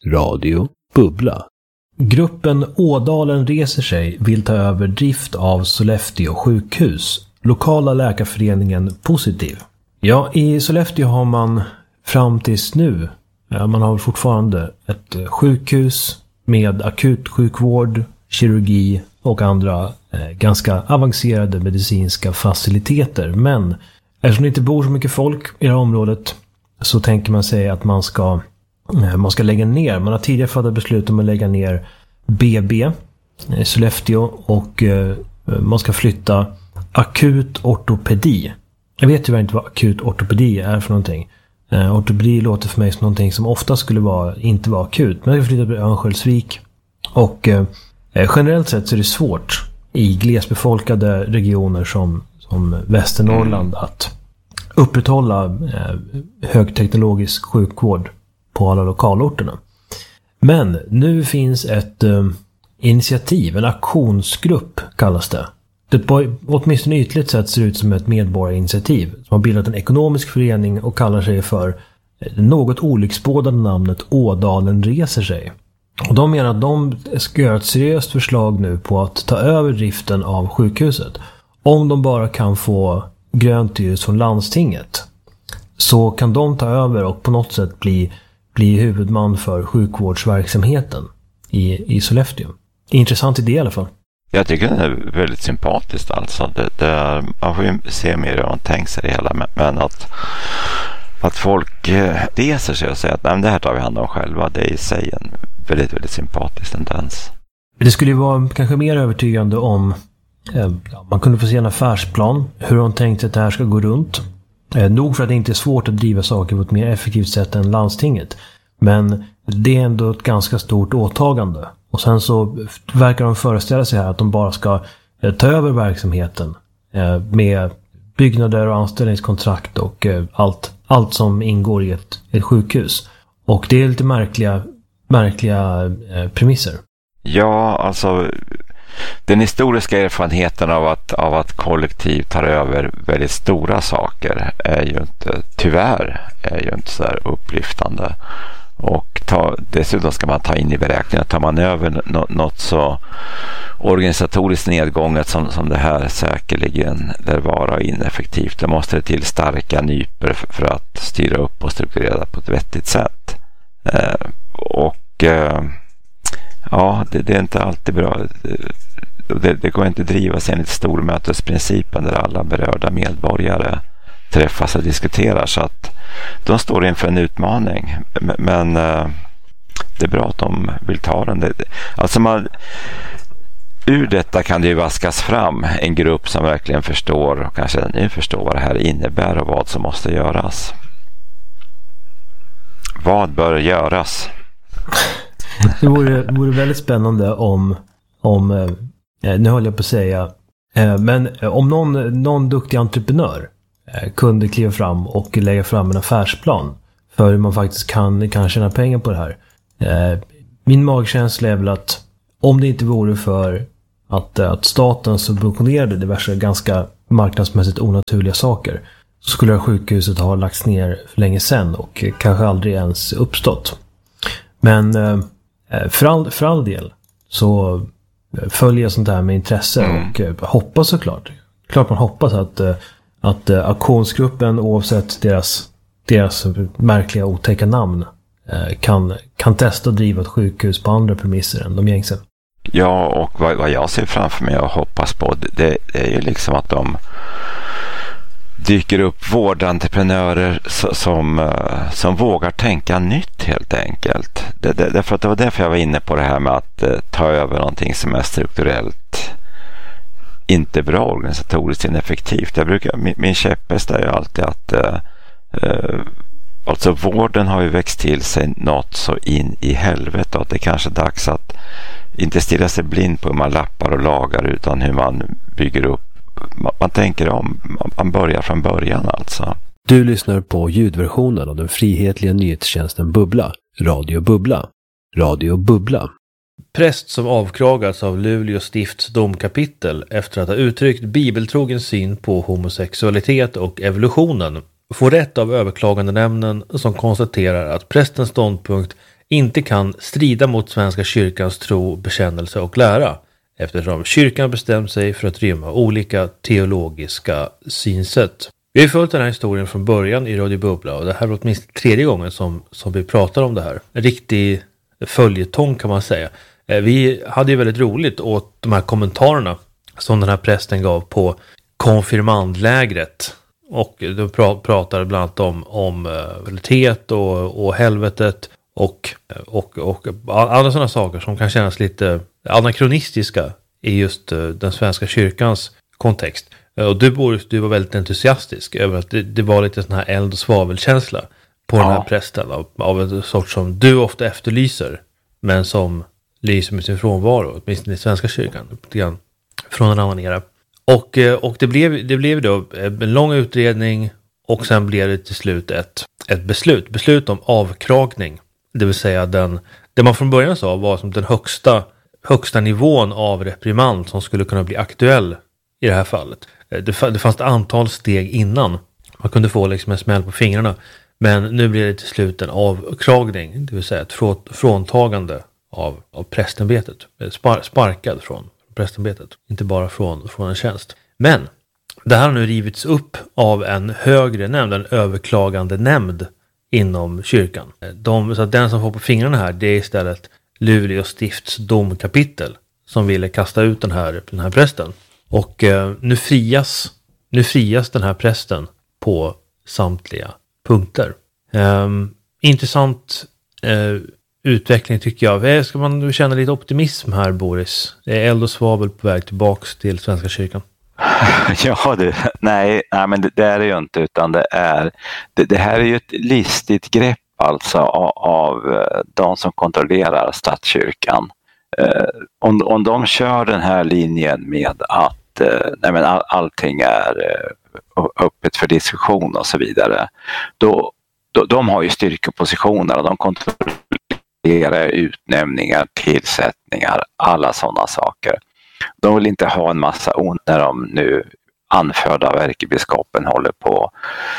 Radio Bubbla. Gruppen Ådalen reser sig vill ta över drift av Sollefteå sjukhus. Lokala läkarföreningen positiv. Ja, i Sollefteå har man fram tills nu, man har fortfarande ett sjukhus med akutsjukvård, kirurgi och andra ganska avancerade medicinska faciliteter. Men eftersom det inte bor så mycket folk i det här området så tänker man sig att man ska lägga ner. Man har tidigare fattat beslut om att lägga ner BB i Sollefteå och man ska flytta akut ortopedi. Jag vet tyvärr inte vad akut ortopedi är för någonting. Ortopedi låter för mig som någonting som ofta skulle inte vara akut. Men jag ska flytta till Örnsköldsvik. Och generellt sett så är det svårt i glesbefolkade regioner som Västernorrland att upprätthålla högteknologisk sjukvård på alla lokalorterna. Men nu finns ett initiativ, en aktionsgrupp kallas det. Det på åtminstone ytligt sett ser ut som ett medborgarinitiativ som har bildat en ekonomisk förening och kallar sig för något olycksbådande namnet Ådalen reser sig. Och de menar att de ska göra ett seriöst förslag nu på att ta över driften av sjukhuset. Om de bara kan få grönt ljus från landstinget så kan de ta över och på något sätt bli huvudman för sjukvårdsverksamheten i Sollefteå. Intressant idé i alla fall. Jag tycker det är väldigt sympatiskt alltså. Man får ju se mer hur man tänker sig det hela. Men att folk reser sig och säger att nej, det här tar vi hand om själva. Det är i sig en väldigt, väldigt sympatisk tendens. Det skulle ju vara kanske mer övertygande om man kunde få se en affärsplan. Hur de tänkt att det här ska gå runt. Nog för att det inte är svårt att driva saker på ett mer effektivt sätt än landstinget. Men det är ändå ett ganska stort åtagande. Och sen så verkar de föreställa sig här att de bara ska ta över verksamheten med byggnader och anställningskontrakt och allt som ingår i ett sjukhus. Och det är lite märkliga premisser. Ja, alltså den historiska erfarenheten av att kollektiv tar över väldigt stora saker är ju inte så här upplyftande. Och dessutom ska man ta in i beräkningen, tar man över något så organisatoriskt nedgånget som det här säkerligen lär vara ineffektivt. Det måste till starka nyper för att styra upp och strukturera på ett vettigt sätt. Ja, det är inte alltid bra. Det går inte att driva sig enligt stormötesprincipen där alla berörda medborgare träffas och diskuterar, så att de står inför en utmaning. Men det är bra att de vill ta den. Alltså ur detta kan det ju vaskas fram en grupp som verkligen förstår och kanske nu förstår vad det här innebär och vad som måste göras. Vad bör göras? Det vore väldigt spännande om nu håller jag på att säga, men om någon duktig entreprenör kunde kliva fram och lägga fram en affärsplan för hur man faktiskt kan tjäna pengar på det här. Min magkänsla är väl att om det inte vore för att staten subventionerade diverse ganska marknadsmässigt onaturliga saker, så skulle det här sjukhuset ha lagts ner för länge sedan och kanske aldrig ens uppstått. Men för all del så följer jag sånt här med intresse och hoppas såklart. Klart man hoppas att aktionsgruppen, oavsett deras märkliga otäcka namn, kan testa att driva ett sjukhus på andra premisser än de gängse. Ja, och vad jag ser framför mig och hoppas på, det är ju liksom att de dyker upp vårdentreprenörer som vågar tänka nytt helt enkelt. Därför att det var därför jag var inne på det här med att ta över någonting som är strukturellt inte bra, organisatoriskt ineffektivt. Min käpphäst är ju alltid att alltså vården har ju växt till sig något så in i helvete, och att det kanske är dags att inte stirra sig blind på hur man lappar och lagar, utan hur man bygger upp. Man tänker om, man börjar från början alltså. Du lyssnar på ljudversionen av den frihetliga nyhetstjänsten Bubbla, Radio Bubbla. Radio Bubbla. Präst som avkragats av Luleå stifts domkapitel efter att ha uttryckt bibeltrogen syn på homosexualitet och evolutionen får rätt av överklagandenämnden, som konstaterar att prästens ståndpunkt inte kan strida mot Svenska kyrkans tro, bekännelse och lära, eftersom kyrkan bestämt sig för att rymma olika teologiska synsätt. Vi har följt den här historien från början i Radio Bubbla, och det här var åtminstone 3:e gången som vi pratar om det här. En riktig följetong kan man säga. Vi hade ju väldigt roligt åt de här kommentarerna som den här prästen gav på konfirmandlägret. Och de pratade bland annat om realitet och helvetet och andra sådana saker som kan kännas lite anakronistiska i just den svenska kyrkans kontext. Och du var väldigt entusiastisk över att det var lite sån här eld- och svavelkänsla på den här prästen av en sort som du ofta efterlyser, men som lyser med sin frånvaro, åtminstone i svenska kyrkan, från en annan era. Och det blev då en lång utredning, och sen blev det till slut ett beslut om avkragning. Det vill säga det man från början sa var som den högsta nivån av reprimand som skulle kunna bli aktuell i det här fallet. Det fanns ett antal steg innan man kunde få liksom en smäll på fingrarna. Men nu blir det till slut en avkragning, det vill säga ett fråntagande av prästämbetet. Sparkad från prästämbetet, inte bara från en tjänst. Men det här har nu rivits upp av en högre nämnd, en överklagande nämnd inom kyrkan. Så att den som får på fingrarna här, det är istället Luleå stifts domkapitel som ville kasta ut den här prästen. Och nu frias den här prästen på samtliga punkter. Intressant utveckling tycker jag. Ska man känna lite optimism här, Boris? Är eld och svavel på väg tillbaks till Svenska kyrkan? Ja du, nej men det är det ju inte, utan det här är ju ett listigt grepp alltså av de som kontrollerar statskyrkan. Om de kör den här linjen med att allting är öppet för diskussion och så vidare, då de har ju styrkepositioner och de kontrollerar utnämningar, tillsättningar, alla sådana saker. De vill inte ha en massa ont när de nu anförda av ärkebiskopen håller på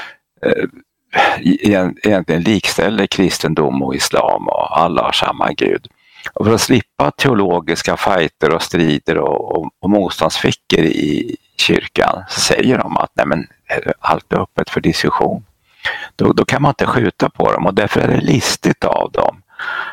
egentligen likställer kristendom och islam och alla har samma gud. Och för att slippa teologiska fighter och strider och motståndsfickor i kyrkan så säger de att allt är öppet för diskussion. Då kan man inte skjuta på dem, och därför är det listigt av dem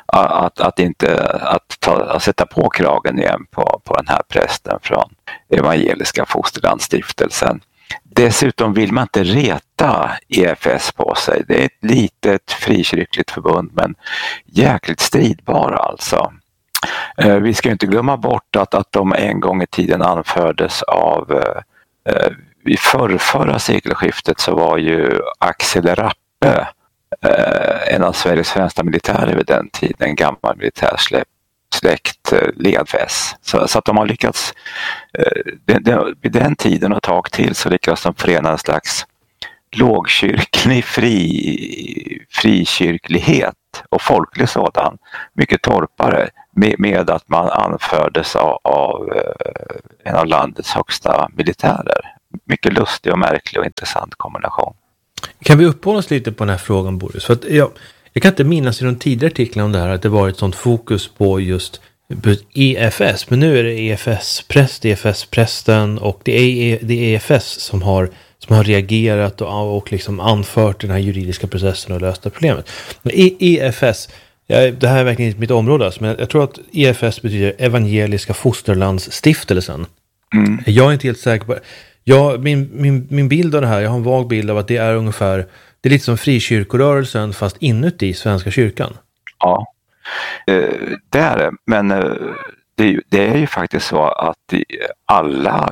att sätta på kragen igen på den här prästen från Evangeliska Fosterlandsstiftelsen. Dessutom vill man inte reta EFS på sig. Det är ett litet frikyrkligt förbund, men jäkligt stridbara alltså. Vi ska inte glömma bort att de en gång i tiden anfördes av vid förra sekelskiftet så var ju Axel Rappe en av Sveriges främsta militärer vid den tiden, en gammal militärsläkt ledfäs. Så att de har lyckats vid den tiden och tag till så lyckas de förena en slags lågkyrklig frikyrklighet och folklig sådan, mycket torpare, med att man anfördes av en av landets högsta militärer. Mycket lustig och märklig och intressant kombination. Kan vi uppehålla oss lite på den här frågan, Boris? För att jag kan inte minnas i de tidigare artiklarna om det här att det var ett sånt fokus på just EFS. Men nu är det EFS-prästen och det är EFS som har reagerat och liksom anfört den här juridiska processen och löst det problemet. Men EFS, det här är verkligen inte mitt område, alltså, men jag tror att EFS betyder Evangeliska Fosterlandsstiftelsen. Mm. Jag är inte helt säker på det. Min bild av det här, jag har en vag bild av att det är ungefär, det är lite som frikyrkorörelsen fast inuti Svenska kyrkan. Ja, det är det. Men det är ju faktiskt så att alla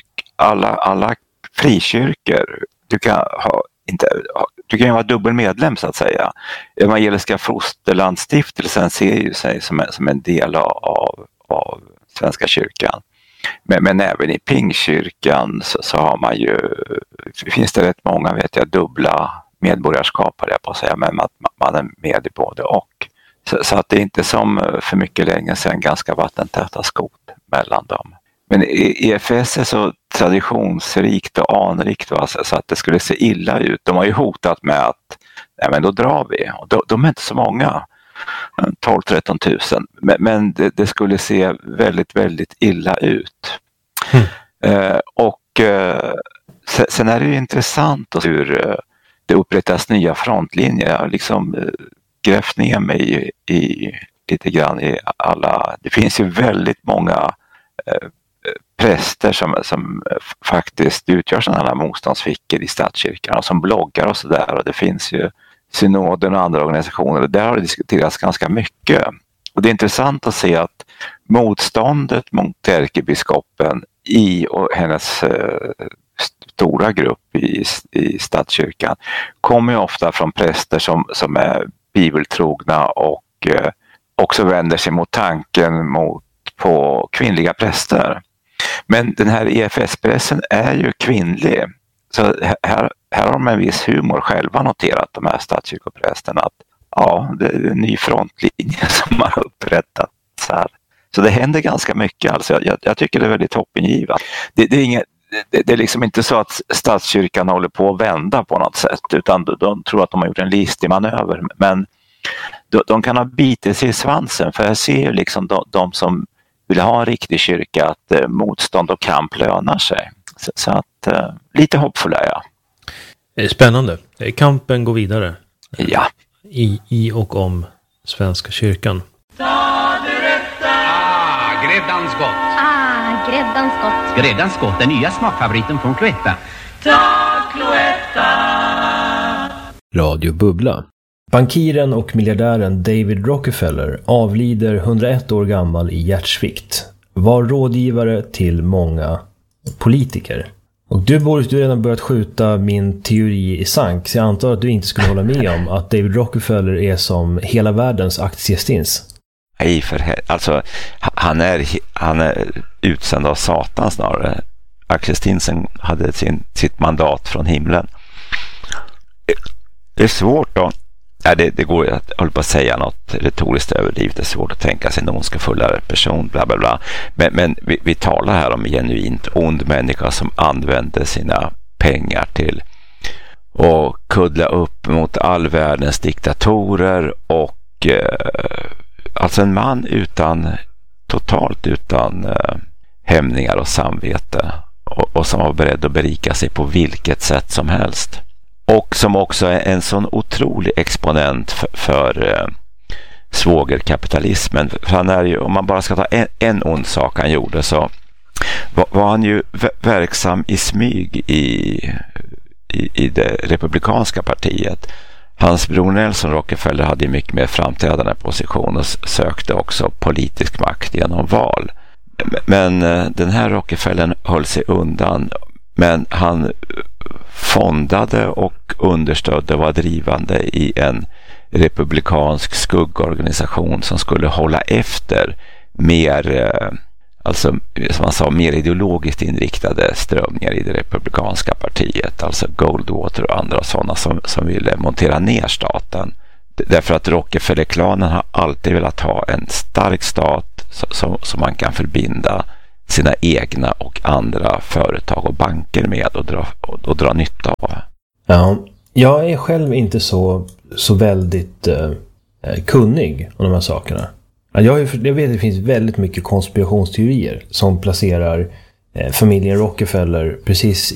frikyrkor, du kan ju vara dubbelmedlem så att säga. Evangeliska Fosterlandsstiftelsen ser ju sig som en del av Svenska kyrkan. Men även i Pingstkyrkan så har man ju, finns det rätt många dubbla medborgarskap på att säga, men att man är med i både och. Så att det är inte som för mycket länge sedan ganska vattentäta skott mellan dem. Men EFS är så traditionsrikt och anrikt så att det skulle se illa ut. De har ju hotat med att då drar vi. Och de är inte så många. 12-13 000. Men det skulle se väldigt, väldigt illa ut. Sen är det ju intressant hur det upprättas nya frontlinjer. Jag har liksom grävt ner mig i lite grann i alla. Det finns ju väldigt många präster som faktiskt utgör sådana här motståndsfickor i statskyrkan och som bloggar och sådär. Och det finns ju synoden och andra organisationer. Där har det diskuterats ganska mycket. Och det är intressant att se att motståndet mot ärkebiskopen och hennes stora grupp i statskyrkan kommer ju ofta från präster som är bibeltrogna och också vänder sig mot tanken på kvinnliga präster. Men den här EFS-pressen är ju kvinnlig. Så här har de en viss humor själva noterat, de här statskyrkoprästerna, att det är en ny frontlinje som har upprättats här. Så det händer ganska mycket. Alltså jag tycker det är väldigt hoppingivande. Det är liksom inte så att statskyrkan håller på att vända på något sätt, utan de tror att de har gjort en listig manöver. Men de kan ha bitit sig i svansen, för jag ser ju liksom de som vill ha en riktig kyrka att motstånd och kamp lönar sig. Så att lite hoppfull är jag. Spännande. Kampen går vidare. Ja. I och om Svenska kyrkan. Gräddans gott. Gräddans gott. Gräddans gott, den nya smakfavoriten från Cloetta. Ta Cloetta. Radio Bubbla. Bankiren och miljardären David Rockefeller avlider 101 år gammal i hjärtsvikt. Var rådgivare till många politiker. Och du har redan börjat skjuta min teori i sank, så jag antar att du inte skulle hålla med om att David Rockefeller är som hela världens aktiestins. Nej, alltså han är utsänd av Satan snarare. Aktiestinsen hade sitt mandat från himlen. Det är svårt då. Det går ju att hålla på att säga något retoriskt överdrivet. Det är svårt att tänka sig en ondskefullare person, bla bla bla. Men vi talar här om en genuint ond människa som använder sina pengar till att kuddla upp mot all världens diktatorer och alltså en man totalt utan hämningar och samvete och som var beredd att berika sig på vilket sätt som helst. Och som också är en sån otrolig exponent för svågerkapitalismen. För han är ju, om man bara ska ta en ond sak han gjorde, så var han ju verksam i smyg i det republikanska partiet. Hans bror Nelson Rockefeller hade ju mycket mer framträdande position och sökte också politisk makt genom val. Men den här Rockefeller höll sig undan, men han fondade och understödde och var drivande i en republikansk skuggorganisation som skulle hålla efter mer, alltså som man sa, mer ideologiskt inriktade strömningar i det republikanska partiet, alltså Goldwater och andra sådana som ville montera ner staten. Därför att Rockefeller-klanen har alltid velat ha en stark stat som man kan förbinda sina egna och andra företag och banker med och dra nytta av. Ja, jag är själv inte så väldigt kunnig om de här sakerna. Jag vet att det finns väldigt mycket konspirationsteorier som placerar familjen Rockefeller precis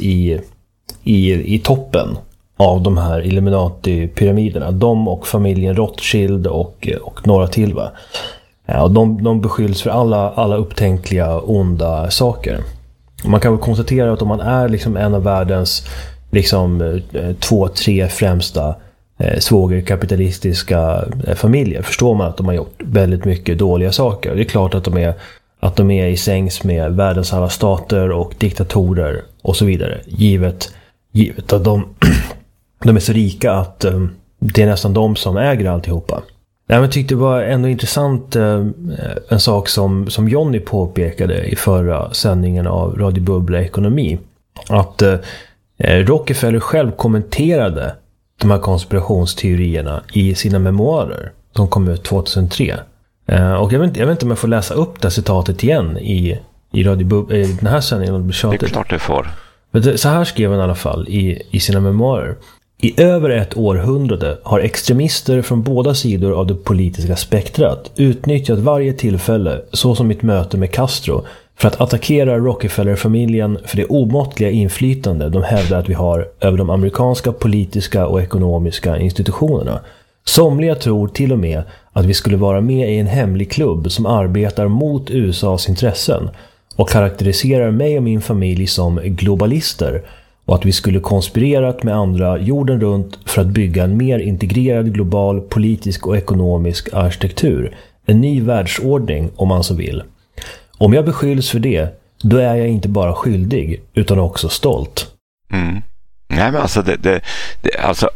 i toppen av de här Illuminati-pyramiderna. De och familjen Rothschild och några till, va? Ja, och de beskylls för alla upptänkliga onda saker. Och man kan väl konstatera att om man är liksom en av världens liksom 2-3 främsta svågerkapitalistiska familjer, förstår man att de har gjort väldigt mycket dåliga saker. Det är klart att de är i sängs med världens alla stater och diktatorer och så vidare. Givet att de är så rika att det är nästan de som äger alltihopa. Jag tyckte det var ändå intressant en sak som Johnny påpekade i förra sändningen av Radio Bubbla Ekonomi. Att Rockefeller själv kommenterade de här konspirationsteorierna i sina memoarer som kom ut 2003. Och jag vet inte om jag får läsa upp det citatet igen i Radio Bubbla, i den här sändningen. Det är klart du får. Så här skrev han i alla fall i sina memoarer. I över ett århundrade har extremister från båda sidor av det politiska spektrat utnyttjat varje tillfälle, så som mitt möte med Castro, för att attackera Rockefeller-familjen för det omåttliga inflytande de hävdar att vi har över de amerikanska politiska och ekonomiska institutionerna. Somliga tror till och med att vi skulle vara med i en hemlig klubb som arbetar mot USAs intressen och karaktäriserar mig och min familj som globalister, och att vi skulle konspirerat med andra jorden runt för att bygga en mer integrerad global politisk och ekonomisk arkitektur, en ny världsordning om man så vill. Om jag beskylls för det, då är jag inte bara skyldig utan också stolt. Mm. Nej, men alltså, alltså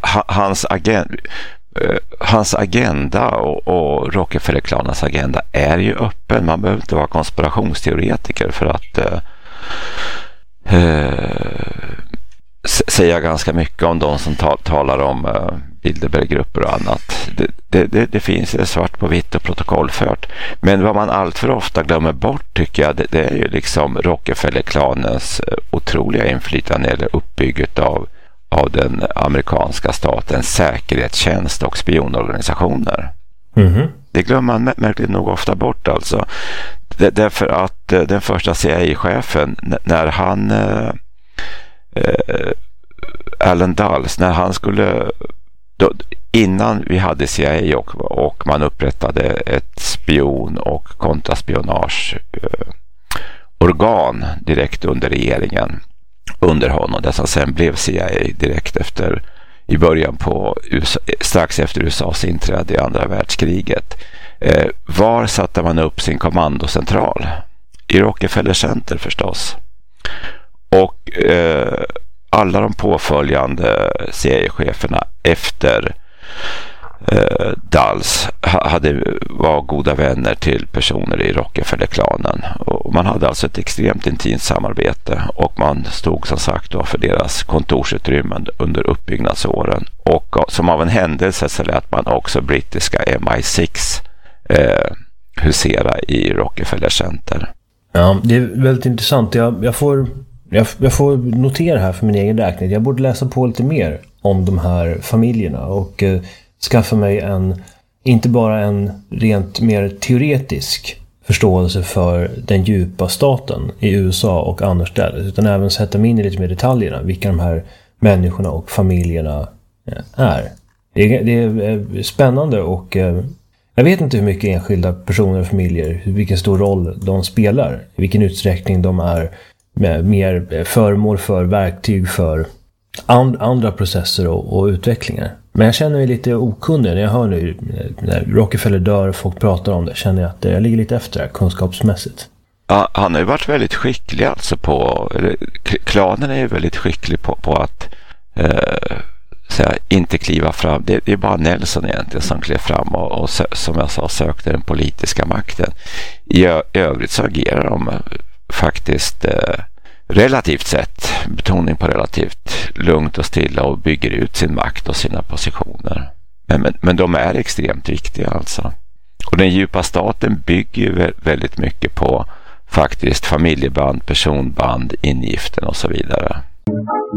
hans agenda och Rockefeller-klanens agenda är ju öppen. Man behöver inte vara konspirationsteoretiker för att säga ganska mycket om de som talar om Bilderberggrupper och annat. Det finns svart på vitt och protokollfört. Men vad man allt för ofta glömmer bort, tycker jag, det är ju liksom Rockefeller-klanens otroliga inflytande eller uppbygget av den amerikanska statens säkerhetstjänst och spionorganisationer. Mm-hmm. Det glömmer man märkligt nog ofta bort alltså. Därför att den första CIA-chefen, när han Allen Dulles, när han skulle innan vi hade CIA och man upprättade ett spion- och kontraspionage organ direkt under regeringen under honom, det som sen blev CIA direkt efter, i början på strax efter USAs inträde i andra världskriget. Var satte man upp sin kommandocentral? I Rockefeller Center förstås. Och alla de påföljande CIA-cheferna efter Dulles var goda vänner till personer i Rockefeller-klanen. Och man hade alltså ett extremt intimt samarbete, och man stod som sagt då för deras kontorsutrymmen under uppbyggnadsåren. Och som av en händelse så lät man också brittiska MI6 husera i Rockefeller Center. Ja, det är väldigt intressant. Jag får notera här för min egen räkning. Jag borde läsa på lite mer om de här familjerna och skaffa mig inte bara en rent mer teoretisk förståelse för den djupa staten i USA och annorstädes, utan även sätta mig in i lite mer detaljerna, vilka de här människorna och familjerna är. Det är spännande, och jag vet inte hur mycket enskilda personer och familjer, vilken stor roll de spelar, i vilken utsträckning de är mer föremål för verktyg för andra processer och utvecklingar. Men jag känner mig lite okunnig när jag hör nu när Rockefeller dör och folk pratar om det. Känner jag att jag ligger lite efter kunskapsmässigt. Ja, han har ju varit väldigt skicklig alltså klanen är ju väldigt skicklig på att inte kliva fram. Det är bara Nelson egentligen som klev fram och som jag sa sökte den politiska makten. I övrigt så agerar de faktiskt relativt sett, betoning på relativt, lugnt och stilla och bygger ut sin makt och sina positioner. Men de är extremt viktiga alltså. Och den djupa staten bygger ju väldigt mycket på faktiskt familjeband, personband, ingiften och så vidare.